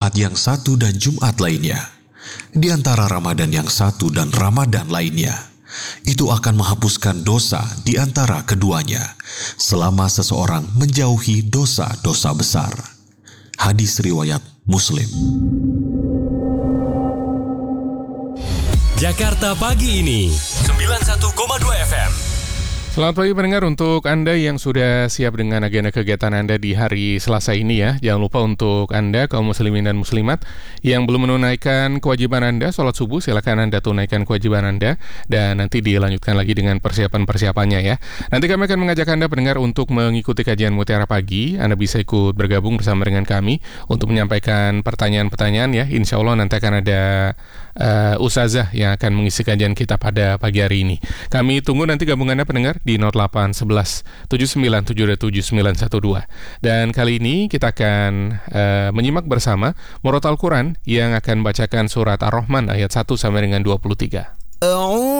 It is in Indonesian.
Jumat yang satu dan Jumat lainnya, di antara Ramadan yang satu dan Ramadan lainnya, itu akan menghapuskan dosa di antara keduanya, selama seseorang menjauhi dosa-dosa besar. Hadis riwayat Muslim. Jakarta Pagi ini 91,2 FM. Selamat pagi pendengar, untuk Anda yang sudah siap dengan agenda kegiatan Anda di hari Selasa ini ya. Jangan lupa untuk Anda, kaum muslimin dan muslimat yang belum menunaikan kewajiban Anda, sholat subuh, silakan Anda tunaikan kewajiban Anda. Dan nanti dilanjutkan lagi dengan persiapan-persiapannya ya. Nanti kami akan mengajak Anda pendengar untuk mengikuti kajian Mutiara Pagi. Anda bisa ikut bergabung bersama dengan kami untuk menyampaikan pertanyaan-pertanyaan ya. Insya Allah nanti akan ada Ustazah yang akan mengisi kajian kita pada pagi hari ini. Kami tunggu nanti gabungannya pendengar di 0811 7972912. Dan kali ini kita akan menyimak bersama Murotal Quran yang akan bacakan surat Ar-Rahman ayat 1 sampai dengan 23.